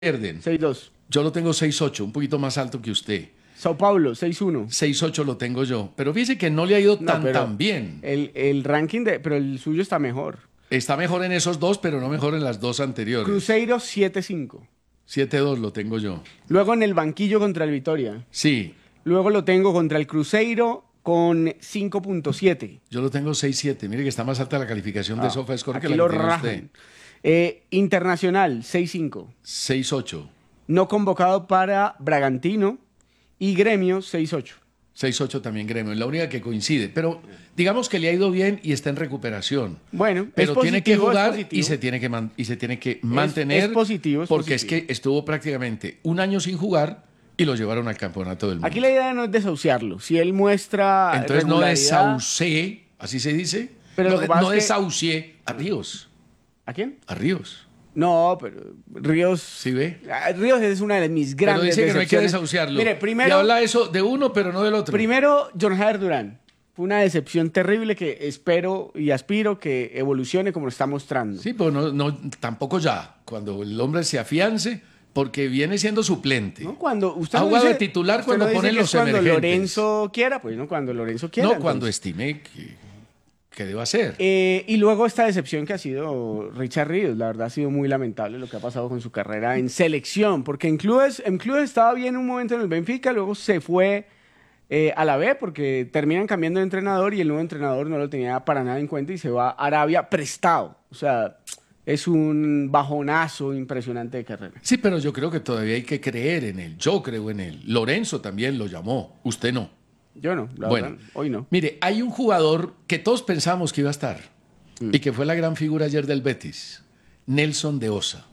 pierden. 6-2. Yo lo tengo 6-8, un poquito más alto que usted. Sao Paulo, 6-1. 6-8 lo tengo yo. Pero fíjese que no le ha ido tan bien. El ranking pero el suyo está mejor. Está mejor en esos dos, pero no mejor en las dos anteriores. Cruzeiro, 7-5. 7-2 lo tengo yo. Luego en el banquillo contra el Vitória. Sí. Luego lo tengo contra el Cruzeiro con 5.7. Yo lo tengo 6-7. Mire que está más alta la calificación de SofaScore que Aquí la lo que tiene rajan. usted. Internacional, 6-5. 6-8. No convocado para Bragantino. Y Gremio, 6-8. 6-8 también Gremio. Es la única que coincide. Pero digamos que le ha ido bien y está en recuperación. Bueno, pero es positivo, tiene que jugar es y se tiene que mantener. Es positivo, porque positivo. es que estuvo prácticamente un año sin jugar y lo llevaron al campeonato del mundo. Aquí la idea no es desahuciarlo. Si él muestra Entonces no regularidad... desahucié, así se dice. Pero lo que pasa no es que- desahucié a Ríos. ¿A quién? A Ríos. No, pero Ríos... ¿Sí ve? Ríos es una de mis Pero grandes dice que no hay que decepciones. desahuciarlo. Mire, Y primero, habla eso de uno, pero no del otro. John Jader Durán. Fue una decepción terrible que espero y aspiro que evolucione como lo está mostrando. Sí, pero tampoco ya. Cuando el hombre se afiance, porque viene siendo suplente. ¿No? Cuando usted Ha no jugado dice- de titular usted cuando no dice ponen que los es cuando emergentes. Lorenzo quiera, pues no, cuando Lorenzo quiera. No, cuando entonces. estime que deba ser. Y luego esta decepción que ha sido Richard Ríos. La verdad ha sido muy lamentable lo que ha pasado con su carrera en selección, porque en clubes estaba bien un momento en el Benfica, luego se fue a la B porque terminan cambiando de entrenador y el nuevo entrenador no lo tenía para nada en cuenta y se va a Arabia prestado. O sea, es un bajonazo impresionante de carrera. Sí, pero yo creo que todavía hay que creer en él. Yo creo en él. Lorenzo también lo llamó. Usted no. Yo no, la Bueno, verdad, hoy no. Mire, hay un jugador que todos pensamos que iba a estar y que fue la gran figura ayer del Betis, Nelson de Osa.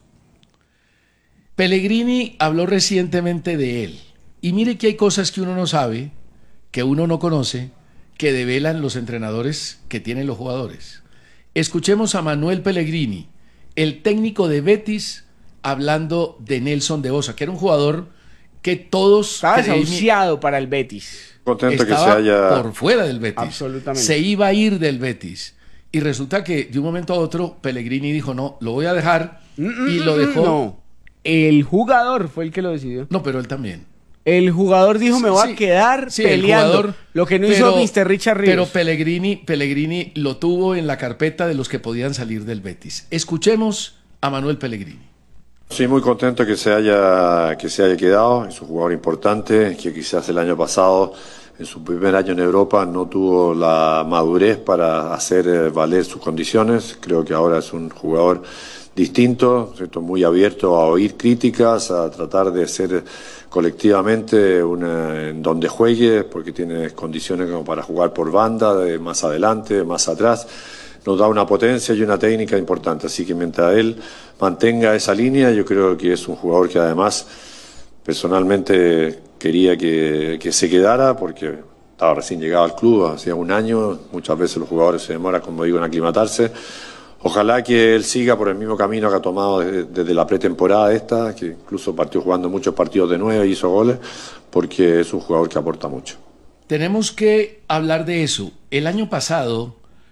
Pellegrini habló recientemente de él. Y mire que hay cosas que uno no sabe, que uno no conoce, que develan los entrenadores que tienen los jugadores. Escuchemos a Manuel Pellegrini, el técnico de Betis, hablando de Nelson de Osa, que era un jugador que todos Estaba creían- desahuciado para el Betis. Contento que se estaba haya... por fuera del Betis. Absolutamente. Se iba a ir del Betis. Y resulta que de un momento a otro Pellegrini dijo, no, lo voy a dejar. Y lo dejó. No, el jugador fue el que lo decidió. No, pero él también. El jugador dijo, me voy Sí, a quedar sí, el peleando. jugador, Lo que no pero- hizo Mr. Richard Pero Ríos. Pellegrini lo tuvo en la carpeta de los que podían salir del Betis. Escuchemos a Manuel Pellegrini. Sí, muy contento que se haya quedado. Es un jugador importante que quizás el año pasado, en su primer año en Europa, no tuvo la madurez para hacer valer sus condiciones. Creo que ahora es un jugador distinto, ¿cierto? Muy abierto a oír críticas, a tratar de ser colectivamente en donde juegue, porque tiene condiciones como para jugar por banda, de más adelante, más atrás. Nos da una potencia y una técnica importante, así que mientras él mantenga esa línea, yo creo que es un jugador que además personalmente quería que se quedara, porque estaba recién llegado al club, hacía un año, muchas veces los jugadores se demoran, como digo, en aclimatarse. Ojalá que él siga por el mismo camino que ha tomado desde la pretemporada esta, que incluso partió jugando muchos partidos de 9 y hizo goles, porque es un jugador que aporta mucho. Tenemos que hablar de eso. El año pasado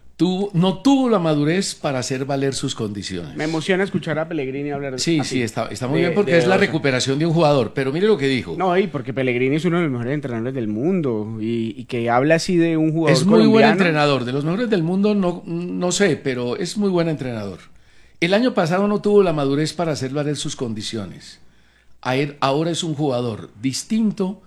no tuvo la madurez para hacer valer sus condiciones. Me emociona escuchar a Pellegrini hablar Sí, así. sí, está muy De- bien porque de es la Osa. recuperación de un jugador. Pero mire lo que dijo. No, y porque Pellegrini es uno de los mejores entrenadores del mundo y que habla así de un jugador Es muy buen colombiano. entrenador. De los mejores del mundo no sé, pero es muy buen entrenador. El año pasado no tuvo la madurez para hacer valer sus condiciones. Ahora es un jugador distinto,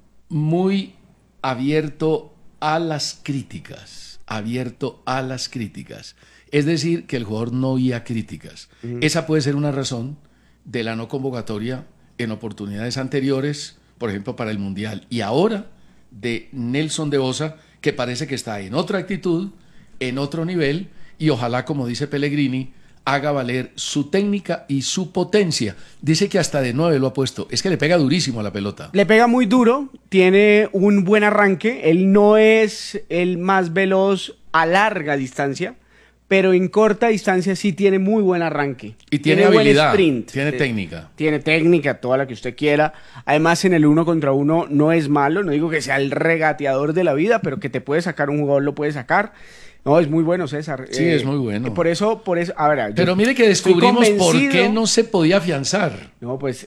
muy abierto a las críticas. Abierto a las críticas. Es decir, que el jugador no oía críticas. Esa puede ser una razón de la no convocatoria en oportunidades anteriores, por ejemplo, para el Mundial. Y ahora de Nelson de Osa, que parece que está en otra actitud, en otro nivel, y ojalá, como dice Pellegrini, haga valer su técnica y su potencia. Dice que hasta de 9 lo ha puesto. Es que le pega durísimo a la pelota. Le pega muy duro, tiene un buen arranque. Él no es el más veloz a larga distancia, pero en corta distancia sí tiene muy buen arranque. Y tiene buen habilidad, sprint. tiene técnica. Tiene técnica, toda la que usted quiera. Además, en el 1 contra 1 no es malo. No digo que sea el regateador de la vida, pero que te puede sacar un jugador, lo puede sacar. No, es muy bueno, César. Sí, es muy bueno. Por eso, a ver, pero mire que descubrimos por qué no se podía afianzar. No, pues